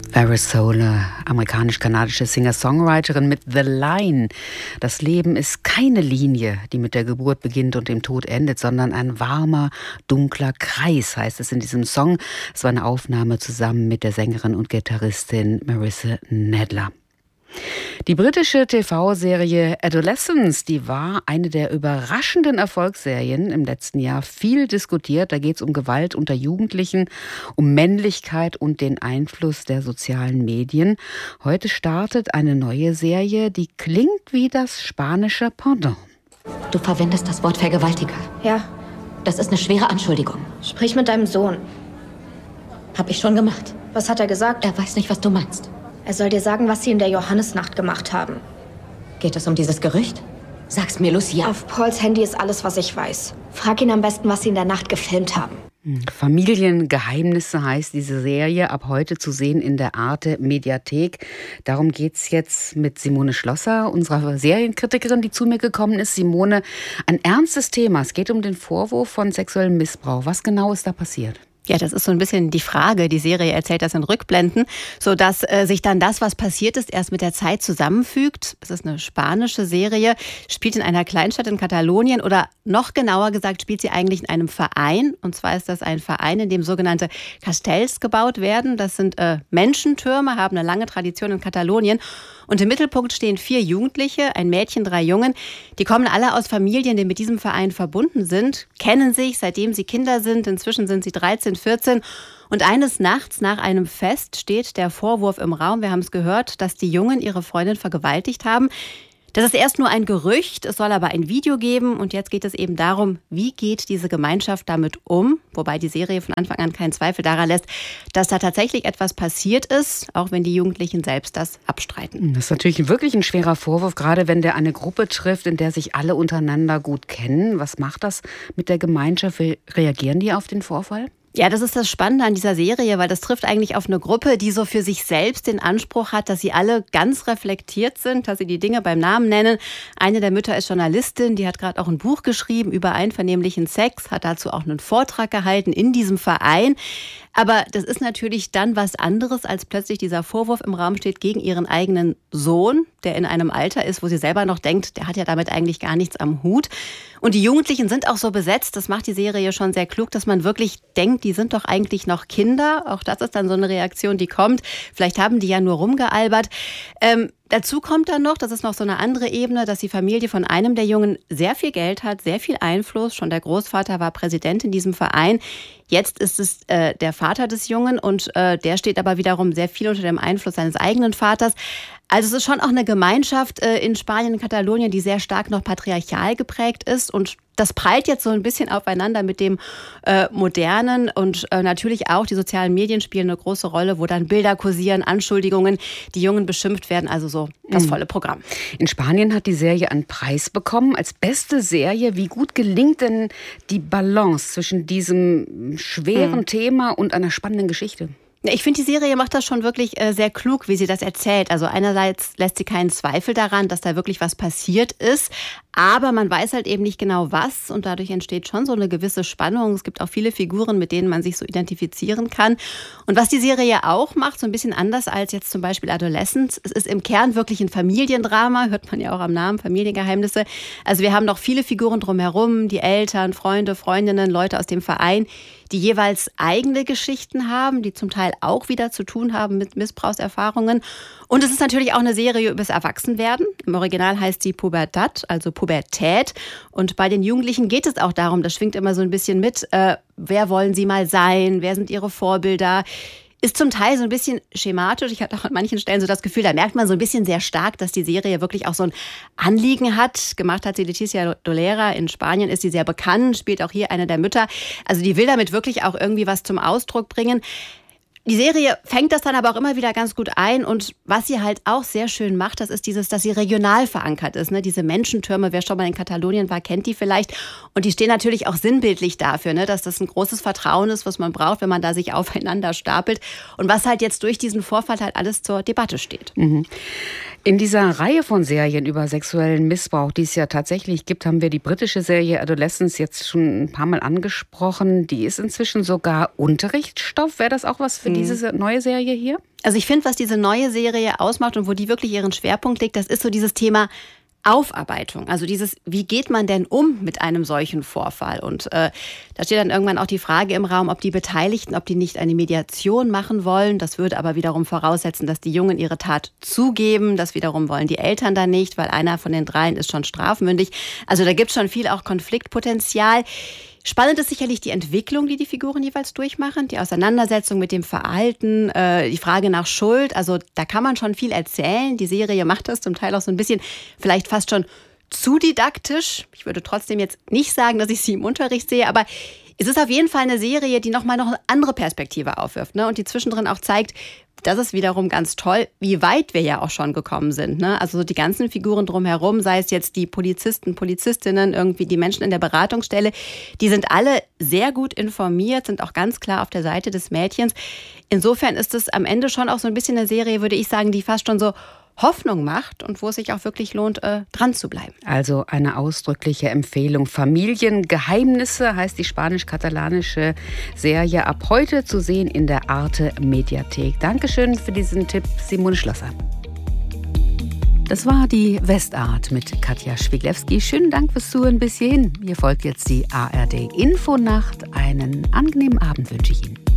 Vera Soler, amerikanisch-kanadische Singer-Songwriterin mit The Line. Das Leben ist keine Linie, die mit der Geburt beginnt und im Tod endet, sondern ein warmer, dunkler Kreis, heißt es in diesem Song. Es war eine Aufnahme zusammen mit der Sängerin und Gitarristin Marissa Nadler. Die britische TV-Serie Adolescence, die war eine der überraschenden Erfolgsserien im letzten Jahr. Viel diskutiert, da geht es um Gewalt unter Jugendlichen, um Männlichkeit und den Einfluss der sozialen Medien. Heute startet eine neue Serie, die klingt wie das spanische Pendant. Du verwendest das Wort Vergewaltiger. Ja. Das ist eine schwere Anschuldigung. Sprich mit deinem Sohn. Hab ich schon gemacht. Was hat er gesagt? Er weiß nicht, was du meinst. Er soll dir sagen, was sie in der Johannisnacht gemacht haben. Geht es um dieses Gerücht? Sag's mir, Lucia. Auf Pauls Handy ist alles, was ich weiß. Frag ihn am besten, was sie in der Nacht gefilmt haben. Familiengeheimnisse heißt diese Serie, ab heute zu sehen in der Arte Mediathek. Darum geht's jetzt mit Simone Schlosser, unserer Serienkritikerin, die zu mir gekommen ist. Simone, ein ernstes Thema. Es geht um den Vorwurf von sexuellem Missbrauch. Was genau ist da passiert? Ja, das ist so ein bisschen die Frage. Die Serie erzählt das in Rückblenden, sodass sich dann das, was passiert ist, erst mit der Zeit zusammenfügt. Es ist eine spanische Serie, spielt in einer Kleinstadt in Katalonien oder noch genauer gesagt spielt sie eigentlich in einem Verein. Und zwar ist das ein Verein, in dem sogenannte Castells gebaut werden. Das sind Menschentürme, haben eine lange Tradition in Katalonien. Und im Mittelpunkt stehen 4 Jugendliche, ein Mädchen, 3 Jungen. Die kommen alle aus Familien, die mit diesem Verein verbunden sind, kennen sich, seitdem sie Kinder sind. Inzwischen sind sie 13, 14. Und eines Nachts nach einem Fest steht der Vorwurf im Raum, wir haben es gehört, dass die Jungen ihre Freundin vergewaltigt haben. Das ist erst nur ein Gerücht, es soll aber ein Video geben und jetzt geht es eben darum, wie geht diese Gemeinschaft damit um, wobei die Serie von Anfang an keinen Zweifel daran lässt, dass da tatsächlich etwas passiert ist, auch wenn die Jugendlichen selbst das abstreiten. Das ist natürlich wirklich ein schwerer Vorwurf, gerade wenn der eine Gruppe trifft, in der sich alle untereinander gut kennen. Was macht das mit der Gemeinschaft? Wie reagieren die auf den Vorfall? Ja, das ist das Spannende an dieser Serie, weil das trifft eigentlich auf eine Gruppe, die so für sich selbst den Anspruch hat, dass sie alle ganz reflektiert sind, dass sie die Dinge beim Namen nennen. Eine der Mütter ist Journalistin, die hat gerade auch ein Buch geschrieben über einvernehmlichen Sex, hat dazu auch einen Vortrag gehalten in diesem Verein. Aber das ist natürlich dann was anderes, als plötzlich dieser Vorwurf im Raum steht gegen ihren eigenen Sohn, der in einem Alter ist, wo sie selber noch denkt, der hat ja damit eigentlich gar nichts am Hut. Und die Jugendlichen sind auch so besetzt, das macht die Serie schon sehr klug, dass man wirklich denkt, die sind doch eigentlich noch Kinder. Auch das ist dann so eine Reaktion, die kommt. Vielleicht haben die ja nur rumgealbert. Dazu kommt dann noch, das ist noch so eine andere Ebene, dass die Familie von einem der Jungen sehr viel Geld hat, sehr viel Einfluss. Schon der Großvater war Präsident in diesem Verein. Jetzt ist es der Vater des Jungen und der steht aber wiederum sehr viel unter dem Einfluss seines eigenen Vaters. Also es ist schon auch eine Gemeinschaft in Spanien, in Katalonien, die sehr stark noch patriarchal geprägt ist und das prallt jetzt so ein bisschen aufeinander mit dem Modernen und natürlich auch die sozialen Medien spielen eine große Rolle, wo dann Bilder kursieren, Anschuldigungen, die Jungen beschimpft werden, also so das volle Programm. In Spanien hat die Serie einen Preis bekommen als beste Serie. Wie gut gelingt denn die Balance zwischen diesem schweren Thema und einer spannenden Geschichte? Ich finde, die Serie macht das schon wirklich sehr klug, wie sie das erzählt. Also einerseits lässt sie keinen Zweifel daran, dass da wirklich was passiert ist. Aber man weiß halt eben nicht genau was und dadurch entsteht schon so eine gewisse Spannung. Es gibt auch viele Figuren, mit denen man sich so identifizieren kann. Und was die Serie auch macht, so ein bisschen anders als jetzt zum Beispiel Adolescence, es ist im Kern wirklich ein Familiendrama, hört man ja auch am Namen, Familiengeheimnisse. Also wir haben noch viele Figuren drumherum, die Eltern, Freunde, Freundinnen, Leute aus dem Verein, die jeweils eigene Geschichten haben, die zum Teil auch wieder zu tun haben mit Missbrauchserfahrungen. Und es ist natürlich auch eine Serie übers Erwachsenwerden. Im Original heißt sie Pubertad, also Pubertät. Und bei den Jugendlichen geht es auch darum, das schwingt immer so ein bisschen mit, wer wollen sie mal sein, wer sind ihre Vorbilder. Ist zum Teil so ein bisschen schematisch. Ich hatte auch an manchen Stellen so das Gefühl, da merkt man so ein bisschen sehr stark, dass die Serie wirklich auch so ein Anliegen hat. Gemacht hat sie Leticia Dolera. In Spanien ist sie sehr bekannt, spielt auch hier eine der Mütter. Also die will damit wirklich auch irgendwie was zum Ausdruck bringen. Die Serie fängt das dann aber auch immer wieder ganz gut ein und was sie halt auch sehr schön macht, das ist dieses, dass sie regional verankert ist. Ne? Diese Menschentürme, wer schon mal in Katalonien war, kennt die vielleicht und die stehen natürlich auch sinnbildlich dafür, ne? Dass das ein großes Vertrauen ist, was man braucht, wenn man da sich aufeinander stapelt und was halt jetzt durch diesen Vorfall halt alles zur Debatte steht. Mhm. In dieser Reihe von Serien über sexuellen Missbrauch, die es ja tatsächlich gibt, haben wir die britische Serie Adolescence jetzt schon ein paar Mal angesprochen. Die ist inzwischen sogar Unterrichtsstoff. Wäre das auch was für diese neue Serie hier? Also ich finde, was diese neue Serie ausmacht und wo die wirklich ihren Schwerpunkt legt, das ist so dieses Thema Aufarbeitung. Also dieses, wie geht man denn um mit einem solchen Vorfall? Und da steht dann irgendwann auch die Frage im Raum, ob die Beteiligten, ob die nicht eine Mediation machen wollen. Das würde aber wiederum voraussetzen, dass die Jungen ihre Tat zugeben. Das wiederum wollen die Eltern dann nicht, weil einer von den dreien ist schon strafmündig. Also da gibt es schon viel auch Konfliktpotenzial. Spannend ist sicherlich die Entwicklung, die die Figuren jeweils durchmachen, die Auseinandersetzung mit dem Verhalten, die Frage nach Schuld. Also da kann man schon viel erzählen. Die Serie macht das zum Teil auch so ein bisschen, vielleicht fast schon zu didaktisch. Ich würde trotzdem jetzt nicht sagen, dass ich sie im Unterricht sehe, aber es ist auf jeden Fall eine Serie, die nochmal eine andere Perspektive aufwirft, ne? Und die zwischendrin auch zeigt, das ist wiederum ganz toll, wie weit wir ja auch schon gekommen sind, ne? Also die ganzen Figuren drumherum, sei es jetzt die Polizisten, Polizistinnen, irgendwie die Menschen in der Beratungsstelle, die sind alle sehr gut informiert, sind auch ganz klar auf der Seite des Mädchens. Insofern ist es am Ende schon auch so ein bisschen eine Serie, würde ich sagen, die fast schon so Hoffnung macht und wo es sich auch wirklich lohnt, dran zu bleiben. Also eine ausdrückliche Empfehlung. Familiengeheimnisse heißt die spanisch-katalanische Serie, ab heute zu sehen in der Arte Mediathek. Dankeschön für diesen Tipp, Simone Schlosser. Das war die Westart mit Katja Schwiglewski. Schönen Dank fürs Zuhören bis hierhin. Hier folgt jetzt die ARD Infonacht. Einen angenehmen Abend wünsche ich Ihnen.